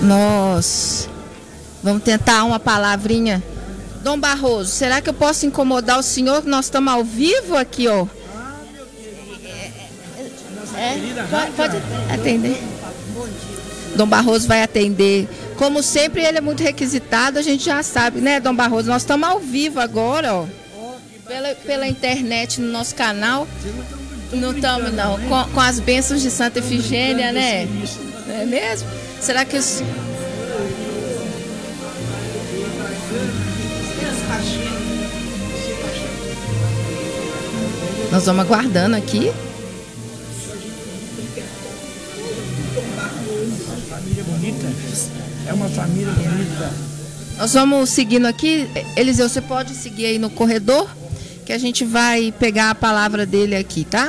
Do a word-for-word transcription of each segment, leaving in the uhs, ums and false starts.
Nós vamos tentar uma palavrinha. Dom Barroso, será que eu posso incomodar o senhor? Nós estamos ao vivo aqui, ó. É, pode, pode atender. Dom Barroso vai atender. Como sempre, ele é muito requisitado, a gente já sabe, né, Dom Barroso? Nós estamos ao vivo agora, ó. Pela, pela internet, no nosso canal. Não estamos, não. Com, com as bênçãos de Santa Efigênia, né? Não é mesmo? Será que os... Nós vamos aguardando aqui. Família bonita. É uma família bonita. Nós vamos seguindo aqui. Eliseu, você pode seguir aí no corredor, que a gente vai pegar a palavra dele aqui, tá?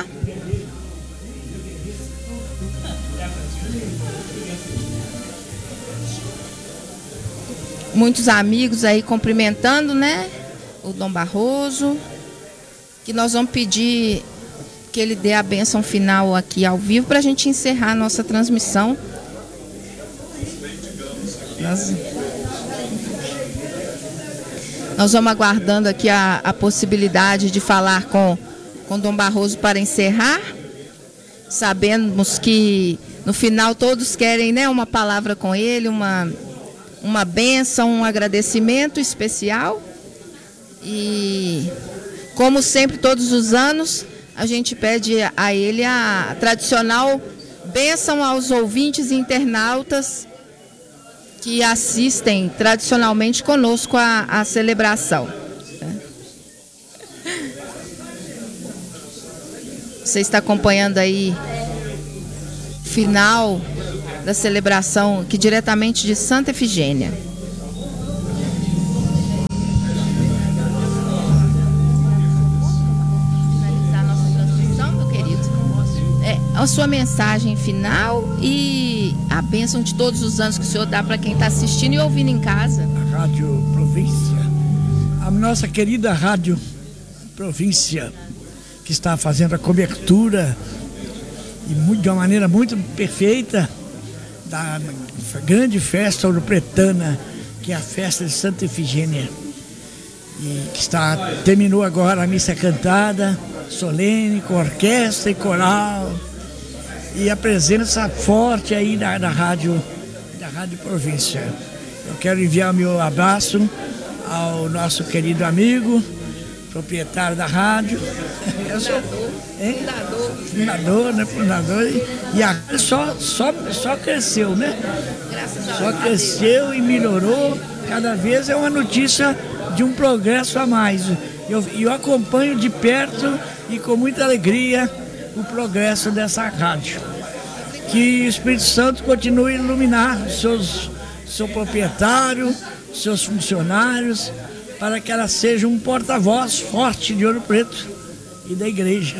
Muitos amigos aí cumprimentando, né? O Dom Barroso. Que nós vamos pedir que ele dê a bênção final aqui ao vivo para a gente encerrar a nossa transmissão. Nós, nós vamos aguardando aqui a, a possibilidade de falar com com Dom Barroso para encerrar. Sabemos que no final todos querem, né, uma palavra com ele, uma, uma bênção, um agradecimento especial. E como sempre, todos os anos, a gente pede a ele a tradicional bênção aos ouvintes e internautas que assistem tradicionalmente conosco a, a celebração. Você está acompanhando aí o final da celebração aqui diretamente de Santa Efigênia. A sua mensagem final e a bênção de todos os anos que o senhor dá para quem está assistindo e ouvindo em casa. A Rádio Província, a nossa querida Rádio Província, que está fazendo a cobertura e muito, de uma maneira muito perfeita da grande festa ouropretana, que é a festa de Santa Efigênia, e que está, terminou agora a missa cantada, solene, com orquestra e coral. E a presença forte aí da, da rádio, da Rádio Província. Eu quero enviar o meu abraço ao nosso querido amigo, proprietário da rádio. Eu sou fundador, fundador, né? Fundador. E a rádio só, só, só cresceu, né? Só cresceu e melhorou. Cada vez é uma notícia de um progresso a mais. Eu, eu acompanho de perto e com muita alegria o progresso dessa rádio. Que o Espírito Santo continue a iluminar seus, seu proprietário, seus funcionários, para que ela seja um porta-voz forte de Ouro Preto e da igreja.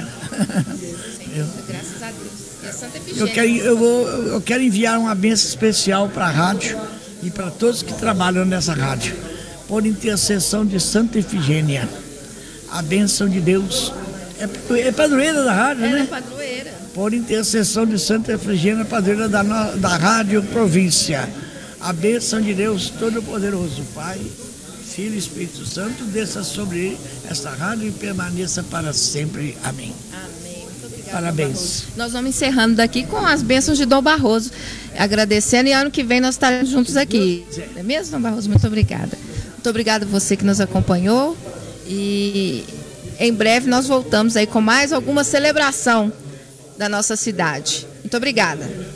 eu, Graças a Deus. É Santa Efigênia. Eu quero, eu, vou, eu quero enviar uma bênção especial para a rádio e para todos que trabalham nessa rádio, por intercessão de Santa Efigênia. A bênção de Deus. É, é padroeira da rádio, Ela né? é padroeira. Por intercessão de Santa Efigênia, padroeira da, da Rádio Província. A bênção de Deus Todo-Poderoso, Pai, Filho e Espírito Santo, desça sobre esta rádio e permaneça para sempre. Amém. Amém. Muito obrigada. Parabéns. Nós vamos encerrando daqui com as bênçãos de Dom Barroso. Agradecendo, e ano que vem nós estaremos juntos aqui. Não é mesmo, Dom Barroso? Muito obrigada. Muito obrigada a você que nos acompanhou. E em breve nós voltamos aí com mais alguma celebração da nossa cidade. Muito obrigada.